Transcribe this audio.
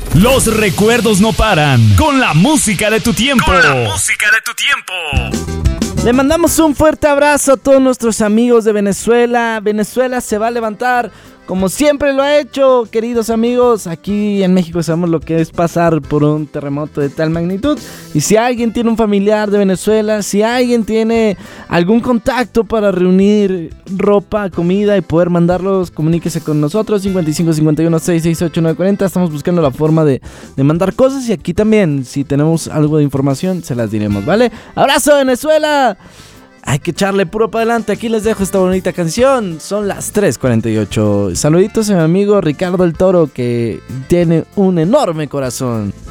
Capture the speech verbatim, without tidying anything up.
Los recuerdos no paran. Con la música de tu tiempo. Con la música de tu tiempo. Le mandamos un fuerte abrazo a todos nuestros amigos de Venezuela. Venezuela se va a levantar como siempre lo ha hecho, queridos amigos. Aquí en México sabemos lo que es pasar por un terremoto de tal magnitud. Y si alguien tiene un familiar de Venezuela, si alguien tiene algún contacto para reunir ropa, comida y poder mandarlos, comuníquese con nosotros. cincuenta y cinco cincuenta y uno sesenta y seis ochenta y nueve cuarenta. Estamos buscando la forma de, de mandar cosas. Y aquí también, si tenemos algo de información, se las diremos, ¿vale? ¡Abrazo, Venezuela! Hay que echarle puro para adelante. Aquí les dejo esta bonita canción. Son las tres cuarenta y ocho. Saluditos a mi amigo Ricardo el Toro, que tiene un enorme corazón.